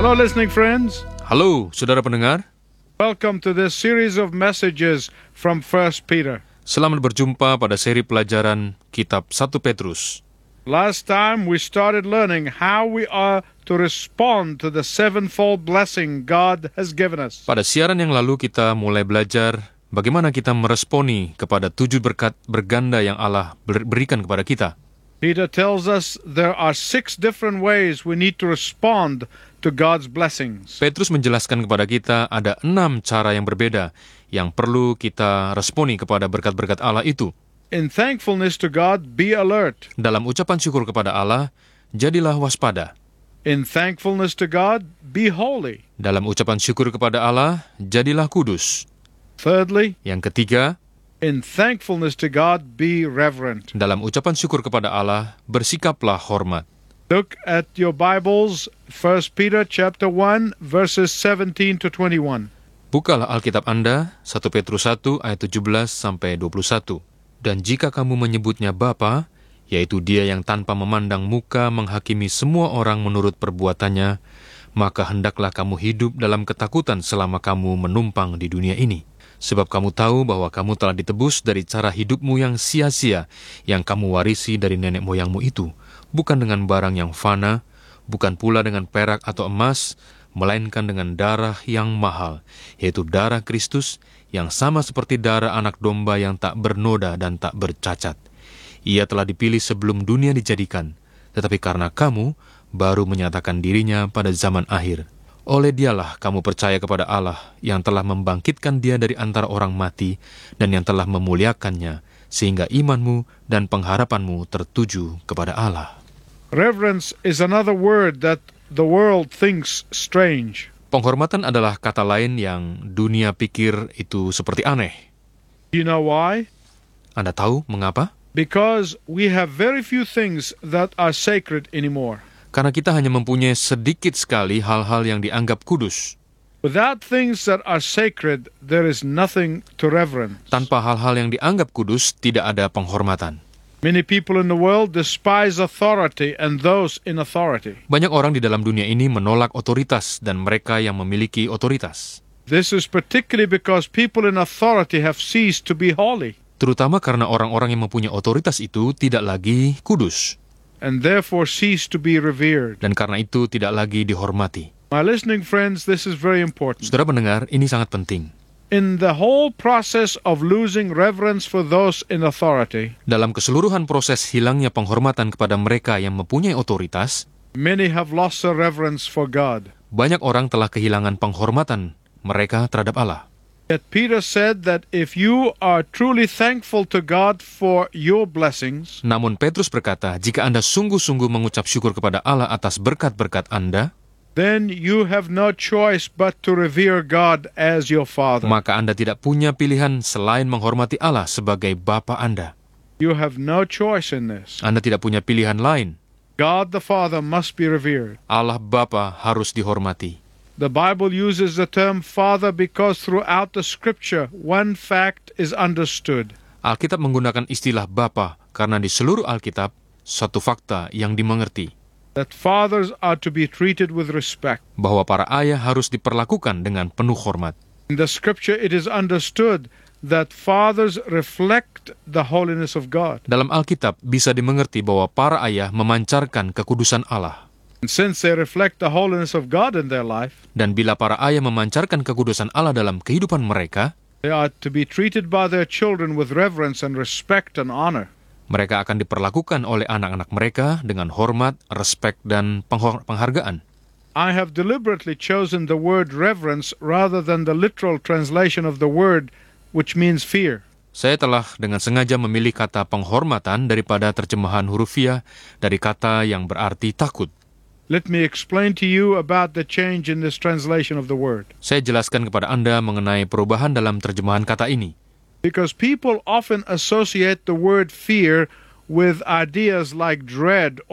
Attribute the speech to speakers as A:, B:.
A: Hello listening friends.
B: Halo, saudara pendengar.
A: Welcome to this series of messages from 1 Peter.
B: Selamat berjumpa pada seri pelajaran Kitab 1 Petrus.
A: Last time we started learning how we are to respond to the sevenfold blessing God has given us.
B: Pada siaran yang lalu kita mulai belajar bagaimana kita meresponi kepada 7 berkat berganda yang Allah berikan kepada kita.
A: Peter tells us there are 6 different ways we need to respond to God's blessings.
B: Petrus menjelaskan kepada kita ada 6 cara yang berbeda yang perlu kita responi kepada berkat-berkat Allah itu.
A: In thankfulness to God, be alert.
B: Dalam ucapan syukur kepada Allah, jadilah waspada.
A: In thankfulness to God, be holy.
B: Dalam ucapan syukur kepada Allah, jadilah kudus.
A: Thirdly,
B: Yang ketiga,
A: in thankfulness to God, be reverent.
B: dalam ucapan syukur kepada Allah, bersikaplah hormat.
A: Look at your Bibles, 1 Peter chapter 1, verses 17 to 21.
B: Bukalah Alkitab Anda, 1 Petrus 1 ayat 17 sampai 21. Dan jika kamu menyebutnya Bapa, yaitu Dia yang tanpa memandang muka menghakimi semua orang menurut perbuatannya, maka hendaklah kamu hidup dalam ketakutan selama kamu menumpang di dunia ini. Sebab kamu tahu bahwa kamu telah ditebus dari cara hidupmu yang sia-sia, yang kamu warisi dari nenek moyangmu itu, bukan dengan barang yang fana, bukan pula dengan perak atau emas, melainkan dengan darah yang mahal, yaitu darah Kristus, yang sama seperti darah anak domba yang tak bernoda dan tak bercacat. Ia telah dipilih sebelum dunia dijadikan, tetapi karena kamu baru menyatakan dirinya pada zaman akhir. Oleh Dialah kamu percaya kepada Allah yang telah membangkitkan Dia dari antara orang mati dan yang telah memuliakannya, sehingga imanmu dan pengharapanmu tertuju kepada Allah.
A: Reverence is another word that the world thinks strange.
B: Penghormatan adalah kata lain yang dunia pikir itu seperti aneh.
A: You know why?
B: Anda tahu mengapa?
A: Because we have very few things that are sacred anymore.
B: Karena kita hanya mempunyai sedikit sekali hal-hal yang dianggap kudus.
A: Without things that are sacred, there is nothing to reverence.
B: Tanpa hal-hal yang dianggap kudus, tidak ada penghormatan.
A: Many people in the world despise authority and those in authority.
B: Banyak orang di dalam dunia ini menolak otoritas dan mereka yang memiliki otoritas.
A: This is particularly because people in authority have ceased to be holy,
B: Terutama karena orang-orang yang mempunyai otoritas itu tidak lagi kudus.
A: and therefore cease to be revered.
B: Dan karena itu tidak lagi dihormati.
A: My listening friends, this is very important.
B: Saudara pendengar, ini sangat penting.
A: In the whole process of losing reverence for those in authority,
B: Dalam keseluruhan proses hilangnya penghormatan kepada mereka yang mempunyai otoritas,
A: many have lost their reverence for God.
B: banyak orang telah kehilangan penghormatan mereka terhadap Allah.
A: Yet Peter said that if you are truly thankful to God for your blessings,
B: Namun Petrus berkata, jika Anda sungguh-sungguh mengucap syukur kepada Allah atas berkat-berkat Anda,
A: then you have no choice but to revere God as your Father.
B: maka Anda tidak punya pilihan selain menghormati Allah sebagai Bapa Anda.
A: You have no choice in this.
B: Anda tidak punya pilihan lain.
A: God the Father must be revered.
B: Allah Bapa harus dihormati.
A: The Bible uses the term Father because throughout the Scripture, one fact is understood.
B: Alkitab menggunakan istilah Bapa karena di seluruh Alkitab, satu fakta yang dimengerti,
A: That fathers are to be treated with respect.
B: bahwa para ayah harus diperlakukan dengan penuh hormat.
A: In the Scripture, it is understood that fathers reflect the holiness of God.
B: Dalam Alkitab bisa dimengerti bahwa para ayah memancarkan kekudusan Allah.
A: And since they reflect the holiness of God in their life,
B: Dan bila para ayah memancarkan kekudusan Allah dalam kehidupan mereka,
A: they are to be treated by their children with reverence and respect and honor.
B: mereka akan diperlakukan oleh anak-anak mereka dengan hormat, respek, dan penghargaan.
A: I have deliberately chosen the word reverence rather than the literal translation of the word, which means fear.
B: Saya telah dengan sengaja memilih kata penghormatan daripada terjemahan hurufiah dari kata yang berarti takut.
A: Let me explain to you about the change in this translation of the word.
B: Saya jelaskan kepada Anda mengenai perubahan dalam terjemahan kata ini.
A: Because people often associate the word fear with ideas like dread